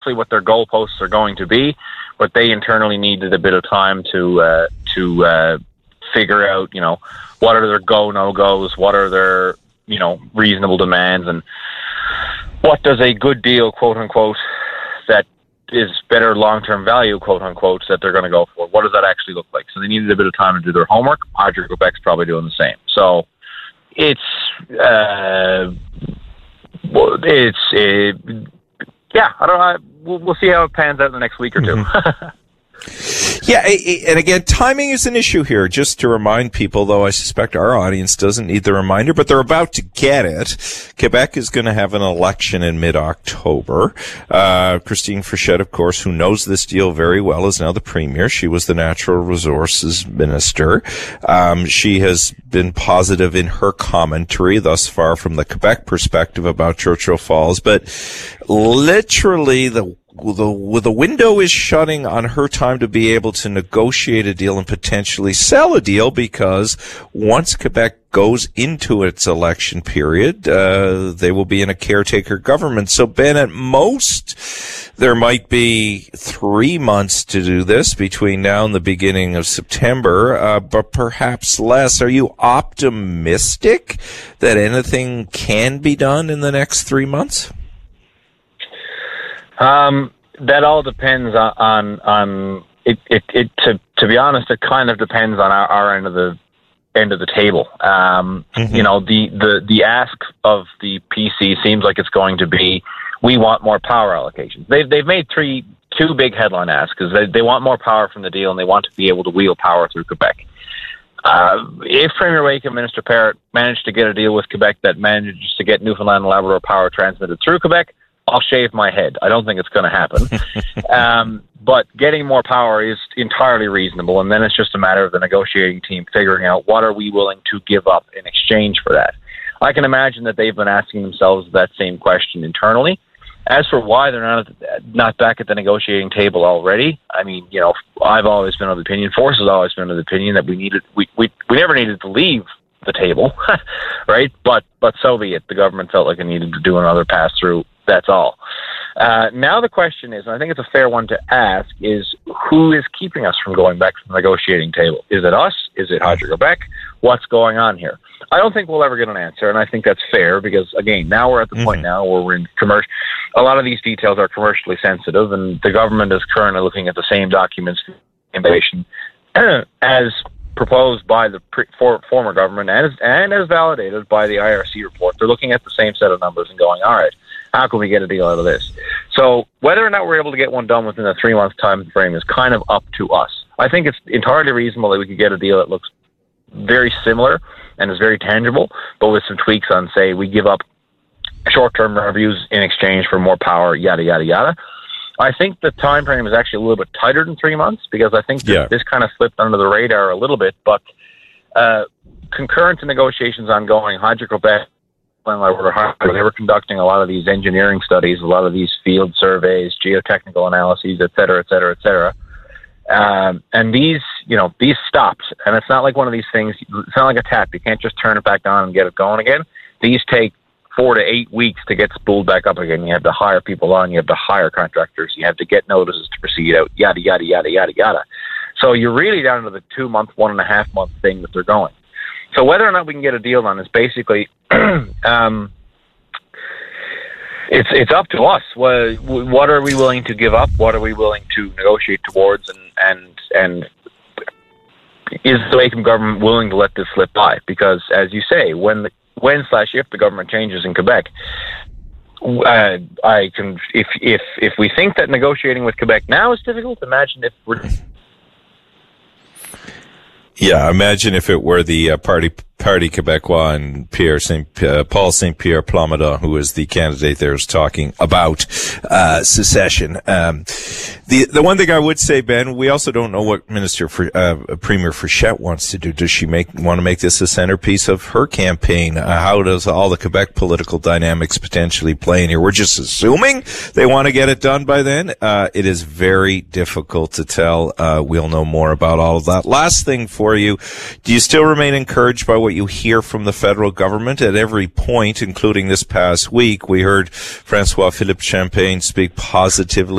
exactly what their goalposts are going to be, but they internally needed a bit of time to figure out, what are their no-goes, what are their, reasonable demands, and what does a good deal, quote-unquote, that is better long-term value, quote-unquote, that they're going to go for. What does that actually look like? So they needed a bit of time to do their homework. Hydro-Quebec's probably doing the same. So it's I don't know. We'll see how it pans out in the next week or two. Yeah, and again, timing is an issue here. Just to remind people, though I suspect our audience doesn't need the reminder, but they're about to get it. Quebec is going to have an election in mid-October. Christine Fichette, of course, who knows this deal very well, is now the premier. She was the Natural Resources Minister. She has been positive in her commentary thus far from the Quebec perspective about Churchill Falls, but literally the window is shutting on her time to be able to negotiate a deal and potentially sell a deal, because once Quebec goes into its election period, they will be in a caretaker government. So, Ben, at most, there might be 3 months to do this between now and the beginning of September, but perhaps less. Are you optimistic that anything can be done in the next 3 months? That all depends on it. To be honest, it kind of depends on our end of the table. The ask of the PC seems like it's going to be, we want more power allocations. They've made two big headline asks, because they want more power from the deal and they want to be able to wield power through Quebec. If Premier Wake and Minister Parrott manage to get a deal with Quebec that manages to get Newfoundland and Labrador power transmitted through Quebec, I'll shave my head. I don't think it's going to happen. But getting more power is entirely reasonable, and then it's just a matter of the negotiating team figuring out what are we willing to give up in exchange for that. I can imagine that they've been asking themselves that same question internally. As for why they're not back at the negotiating table already, I mean, I've always been of the opinion, Force has always been of the opinion that we never needed to leave the table, right? But so be it. The government felt like it needed to do another pass-through. That's all. Now the question is, and I think it's a fair one to ask, is who is keeping us from going back to the negotiating table? Is it us? Is it Hydro-Quebec? What's going on here? I don't think we'll ever get an answer, and I think that's fair because, again, now we're at the point now where we're in commercial. A lot of these details are commercially sensitive, and the government is currently looking at the same documents information as proposed by the former government and as validated by the IRC report. They're looking at the same set of numbers and going, all right, how can we get a deal out of this? So whether or not we're able to get one done within a 3-month time frame is kind of up to us. I think it's entirely reasonable that we could get a deal that looks very similar and is very tangible, but with some tweaks on, say, we give up short-term reviews in exchange for more power, yada, yada, yada. I think the time frame is actually a little bit tighter than 3 months because I think this kind of slipped under the radar a little bit, but concurrent to negotiations ongoing, Hydro-Quebec, they were conducting a lot of these engineering studies, a lot of these field surveys, geotechnical analyses, et cetera, et cetera, et cetera. And these stopped. And it's not like one of these things, it's not like a tap. You can't just turn it back on and get it going again. These take 4 to 8 weeks to get spooled back up again. You have to hire people on, you have to hire contractors, you have to get notices to proceed out, yada, yada, yada, yada, yada. So you're really down to the 2 month, 1.5 month thing that they're going. So whether or not we can get a deal on is basically, it's up to us. What are we willing to give up? What are we willing to negotiate towards? And is the Latham government willing to let this slip by? Because as you say, when/if the government changes in Quebec, if we think that negotiating with Quebec now is difficult, imagine if we're... Yeah, imagine if it were the Parti Québécois and Paul Saint-Pierre Plamondon, who is the candidate there, is talking about secession. The one thing I would say, Ben, we also don't know what Premier Fichette wants to do. Does she want to make this a centerpiece of her campaign? How does all the Quebec political dynamics potentially play in here? We're just assuming they want to get it done by then. It is very difficult to tell. We'll know more about all of that. Last thing for you, do you still remain encouraged by what you hear from the federal government? At every point, including this past week, we heard François-Philippe Champagne speak positively